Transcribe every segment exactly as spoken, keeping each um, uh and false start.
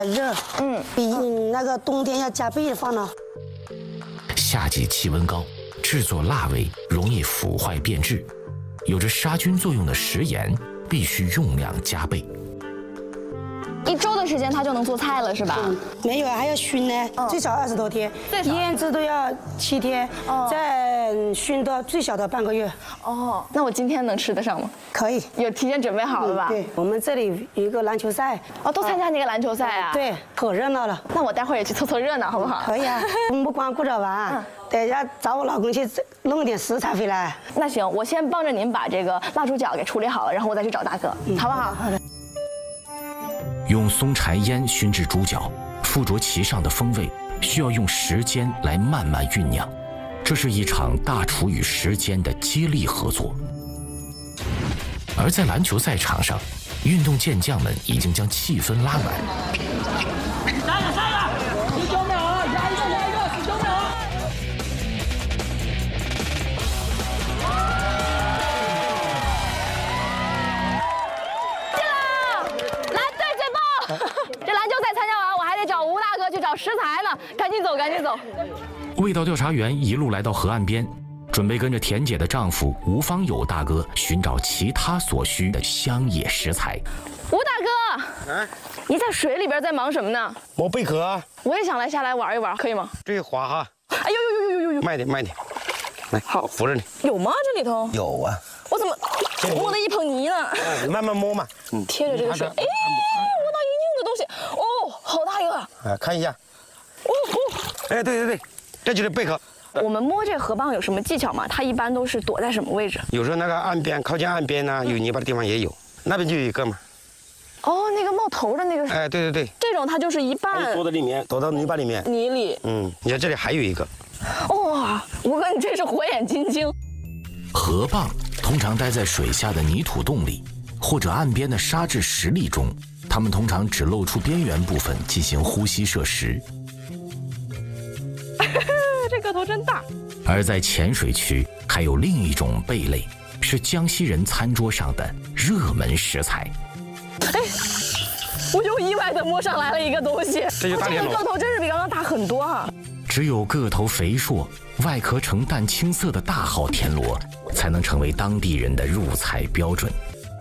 热，嗯，比那个冬天要加倍的放呢。 夏季气温高，制作辣味容易腐坏变质，有着杀菌作用的食盐必须用量加倍。 一周的时间它就能做菜了，是吧？ 嗯，没有，还要熏呢， 嗯、 最少二十多天，腌制都要七天，哦、再熏到最少的半个月。 哦，那我今天能吃得上吗？ 可以， 有提前准备好了吧？ 嗯、对，我们这里有一个篮球赛， 哦，都参加那个篮球赛啊？ 对，可热闹了。 那我待会儿也去凑凑热闹，好不好？ 可以啊，我们不光顾着玩，嗯、等下找我老公去弄点食材回来。 那行，我先帮着您把这个腊猪脚给处理好了，然后我再去找大哥，嗯、好不好？ 好的。 用松柴烟熏制猪脚，附着其上的风味需要用时间来慢慢酝酿，这是一场大厨与时间的接力合作。而在篮球赛场上，运动健将们已经将气氛拉满。 下一个，下一个，十九秒啊，压一个，压一个，十九秒啊！ 进了，蓝队最棒！这篮球赛参加完，我还得找吴大哥去找食材呢，赶紧走，赶紧走。 味道调查员一路来到河岸边，准备跟着田姐的丈夫吴方友大哥寻找其他所需的乡野食材。 吴大哥，啊，你在水里边在忙什么呢？ 磨贝壳啊。 我也想来下来玩一玩，可以吗？ 这个滑哈。 哎呦呦呦呦呦呦！ 慢点，慢点。来，好，扶着你。 有吗？这里头有啊。 我怎么摸了一盆泥呢？ 你慢慢摸嘛。 嗯，贴着这个水。哎，摸到硬硬的东西。哦，好大一个。 啊，看一下。哦哦。哎，对对对，这就是贝壳。 我们摸这河蚌有什么技巧吗？它一般都是躲在什么位置？ 有时候那个岸边，靠近岸边呢，有泥巴的地方也有，那边就有一个嘛。 哦，那个冒头的那个。 哎，对对对。 这种它就是一半躲在里面，躲到泥巴里面。 泥里。 嗯，你看这里还有一个。 哇，吴哥，你这是火眼金睛。 河蚌通常待在水下的泥土洞里，或者岸边的沙质石砾中，它们通常只露出边缘部分进行呼吸摄食。 这个头真大。 而在浅水区，还有另一种贝类，是江西人餐桌上的热门食材。 哎，我又意外的摸上来了一个东西， 这就大田螺。 这个个头真是比刚刚大很多啊！ 只有个头肥硕、外壳呈淡青色的大号田螺，才能成为当地人的入菜标准。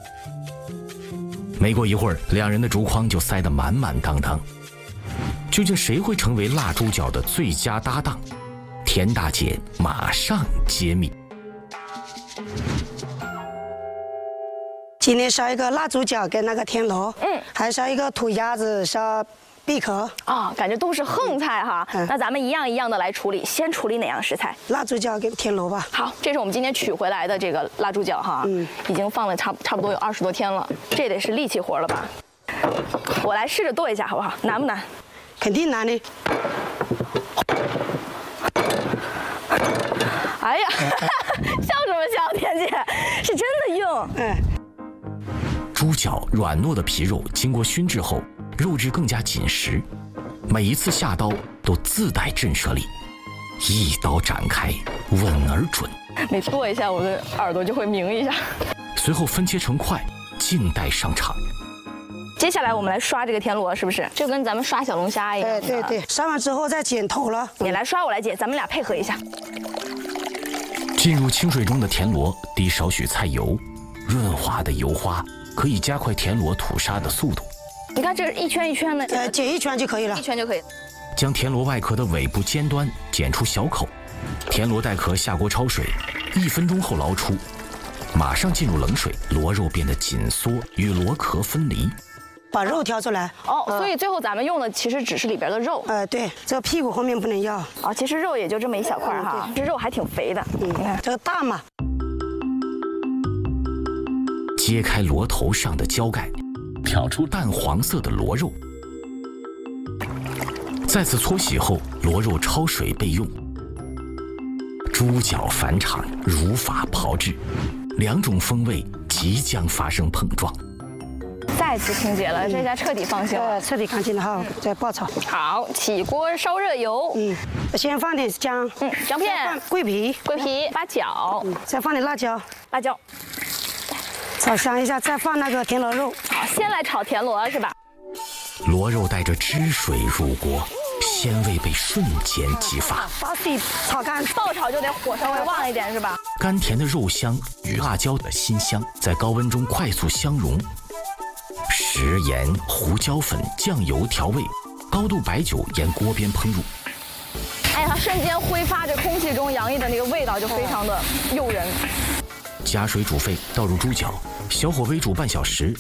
没过一会儿，两人的竹筐就塞得满满当当。究竟谁会成为腊猪脚的最佳搭档？田大姐马上揭秘。 今天烧一个腊猪脚跟那个田螺，嗯，还烧一个土鸭子，烧贝壳。 啊、哦，感觉都是横菜哈。嗯、那咱们一样一样的来处理，先处理哪样食材？ 腊猪脚跟田螺吧。 好，这是我们今天取回来的这个腊猪脚哈，嗯，已经放了差差不多有二十多天了，这得是力气活了吧？我来试着剁一下好不好？难不难？ 肯定难的。 哎呀，笑什么笑？田姐，是真的硬。 嗯。 猪脚软糯的皮肉经过熏制后，肉质更加紧实，每一次下刀都自带震慑力，一刀斩开，稳而准。 每剁一下，我的耳朵就会鸣一下。 随后分切成块，静待上场。 接下来我们来刷这个田螺，是不是？就跟咱们刷小龙虾一样。 哎，对对，刷完之后再剪头了。 你来刷，我来剪，咱们俩配合一下。 进入清水中的田螺滴少许菜油，润滑的油花可以加快田螺吐沙的速度。 你看这一圈一圈的， 呃，剪一圈就可以了， 一圈就可以。 将田螺外壳的尾部尖端剪出小口，田螺带壳下锅焯水，一分钟后捞出，马上进入冷水，螺肉变得紧缩，与螺壳分离。 把肉挑出来。 哦，所以最后咱们用的其实只是里边的肉。 呃，对，这个屁股后面不能要。 哦，其实肉也就这么一小块哈，这肉还挺肥的。 嗯，你看这个大嘛。 揭开螺头上的胶盖，挑出淡黄色的螺肉。再次搓洗后，螺肉焯水备用。猪脚返场，如法炮制，两种风味即将发生碰撞。 再次清洁了，嗯、这下彻底放心了。 呃，彻底干净了哈，再爆炒。 好，起锅烧热油。 嗯，先放点姜， 嗯，姜片、 桂皮、 桂皮、八角、 嗯，再放点辣椒、 辣椒， 炒香一下，再放那个田螺肉。 好，先来炒田螺是吧？ 螺肉带着汁水入锅，鲜味被瞬间激发。 把水炒干， 爆炒就得火稍微旺一点，是吧？ 甘甜的肉香与辣椒的辛香在高温中快速相融。食盐、胡椒粉、酱油调味，高度白酒沿锅边烹入。 哎，它瞬间挥发着空气中洋溢的那个味道，就非常的诱人。 加水煮沸，倒入猪脚，小火微煮半小时。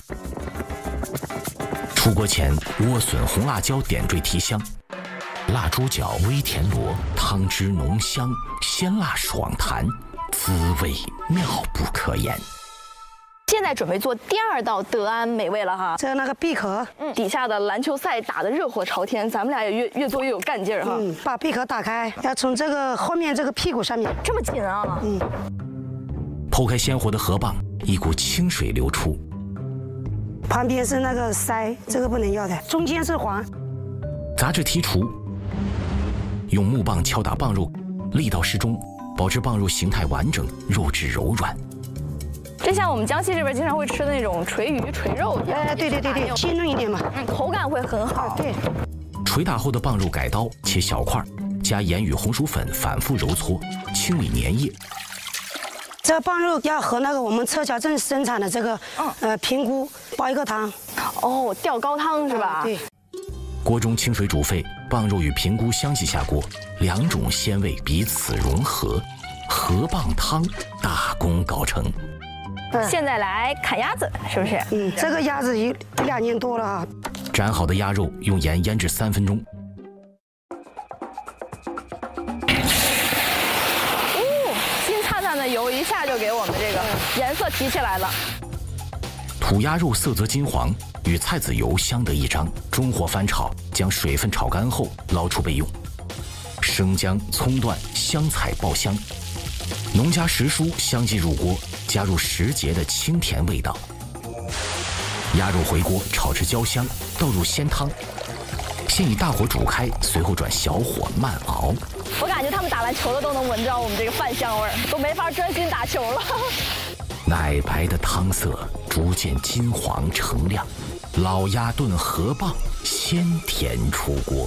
出锅前，莴笋、红辣椒点缀提香，辣猪脚微甜螺，汤汁浓香，鲜辣爽弹，滋味妙不可言。 现在准备做第二道德安美味了哈， 这那个贝壳， 嗯，底下的篮球赛打得热火朝天，咱们俩也越越做越有干劲儿哈。 嗯，把贝壳打开，要从这个后面这个屁股上面， 这么紧啊？ 嗯， 剖开鲜活的河蚌，一股清水流出。 旁边是那个腮，这个不能要的，中间是黄。 杂质剔除，用木棒敲打蚌肉，力道适中，保持蚌肉形态完整，肉质柔软。 这像我们江西这边经常会吃的那种锤鱼、锤肉一样。 哎，对对对对，鲜嫩一点嘛， 嗯，口感会很好。 对。 捶打后的蚌肉改刀，切小块，加盐与红薯粉反复揉搓，清理粘液。 这蚌肉要和那个我们侧桥镇生产的这个，嗯、呃，平菇煲一个汤。 哦，吊高汤是吧？ 对。 锅中清水煮沸，蚌肉与平菇相继下锅，两种鲜味彼此融合，河蚌汤大功告成。 现在来砍鸭子，是不是？ 嗯，这个鸭子一两年多了啊。 斩好的鸭肉用盐腌制三分钟。 哦，金灿灿的油一下就给我们这个颜色提起来了。 土鸭肉色泽金黄，与菜籽油相得益彰。中火翻炒，将水分炒干后捞出备用。生姜、葱段、香菜爆香，浓加时蔬相继入锅。加入时节的清甜味道，鸭肉回锅炒至焦香，倒入鲜汤，先以大火煮开，随后转小火慢熬。 我感觉他们打完球的都能闻着我们这个饭香味儿，都没法专心打球了。 奶白的汤色逐渐金黄澄亮，老鸭炖河蚌鲜甜出锅。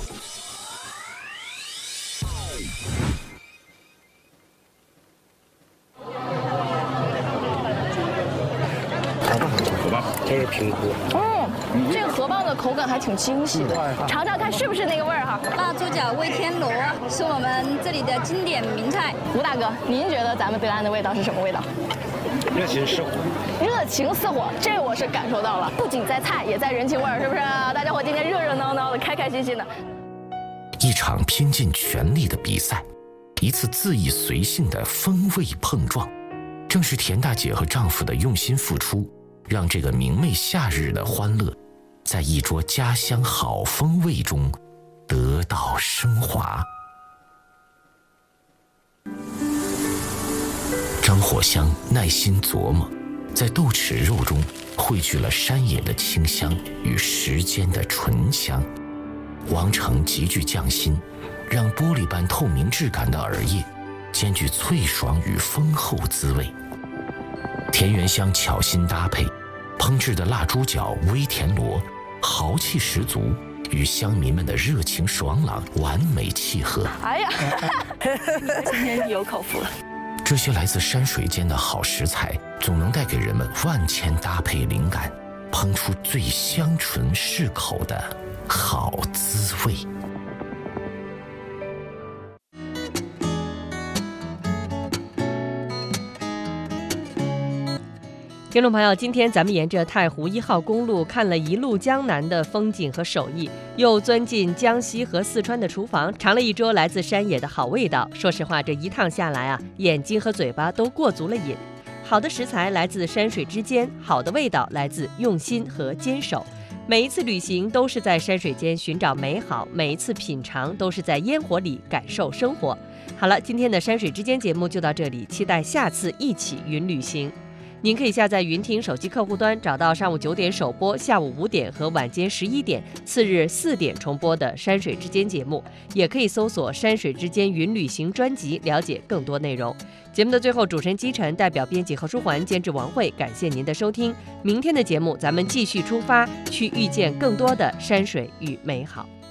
这是平菇。 嗯，这个河蚌的口感还挺精细的，尝尝看是不是那个味儿哈。 辣猪脚煨天螺是我们这里的经典名菜。 吴大哥，您觉得咱们德安的味道是什么味道？ 热情似火。 热情似火，这我是感受到了，不仅在菜，也在人情味儿，是不是？大家伙今天热热闹闹的，开开心心的。 一场拼尽全力的比赛，一次恣意随性的风味碰撞，正是田大姐和丈夫的用心付出，让这个明媚夏日的欢乐，在一桌家乡好风味中得到升华。张火香耐心琢磨，在豆豉肉中汇聚了山野的清香与时间的醇香。王成极具匠心，让玻璃般透明质感的耳叶兼具脆爽与丰厚滋味。田园香巧心搭配，烹制的辣猪脚微甜螺豪气十足，与乡民们的热情爽朗完美契合。 哎呀，今天有口福了。 这些来自山水间的好食材，总能带给人们万千搭配灵感，烹出最香醇适口的好滋味。 听众朋友，今天咱们沿着太湖一号公路看了一路江南的风景和手艺，又钻进江西和四川的厨房，尝了一桌来自山野的好味道。说实话，这一趟下来啊，眼睛和嘴巴都过足了瘾。好的食材来自山水之间，好的味道来自用心和坚守。每一次旅行都是在山水间寻找美好，每一次品尝都是在烟火里感受生活。好了，今天的山水之间节目就到这里，期待下次一起云旅行。 您可以下载云听手机客户端，找到上午九点首播、下午五点和晚间十一点、次日四点重播的《山水之间》节目，也可以搜索《山水之间云旅行》专辑，了解更多内容。节目的最后，主持人姬晨代表编辑何书桓、监制王慧，感谢您的收听。明天的节目，咱们继续出发，去遇见更多的山水与美好。